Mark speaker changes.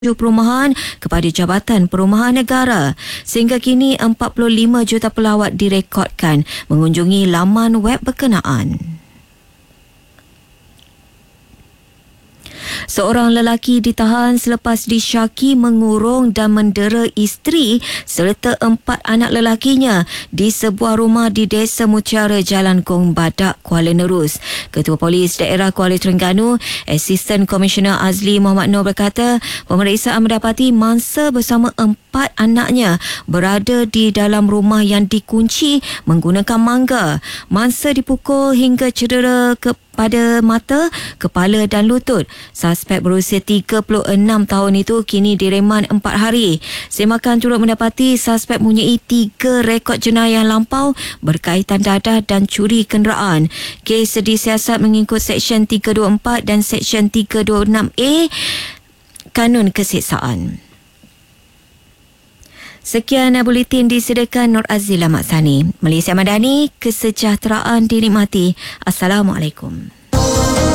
Speaker 1: perumahan kepada Jabatan Perumahan Negara. Sehingga kini 45 juta pelawat direkodkan mengunjungi laman web berkenaan. Seorang lelaki ditahan selepas disyaki mengurung dan mendera isteri serta 4 anak lelakinya di sebuah rumah di Desa Mutiara, Jalan Kong Badak, Kuala Nerus. Ketua Polis Daerah Kuala Terengganu, Asisten Komisioner Azli Muhammad Noor berkata, pemeriksaan mendapati mangsa bersama 4 anaknya berada di dalam rumah yang dikunci menggunakan mangga. Mangsa dipukul hingga cedera pada mata, kepala dan lutut. Suspek berusia 36 tahun itu kini direman 4 hari. Semakan turut mendapati suspek mempunyai 3 rekod jenayah lampau berkaitan dadah dan curi kenderaan. Kes disiasat mengikut Seksyen 324 dan Seksyen 326A Kanun Keseksaan. Sekian buletin disediakan Nur Azila Maksani. Malaysia Madani, kesejahteraan dinikmati. Assalamualaikum.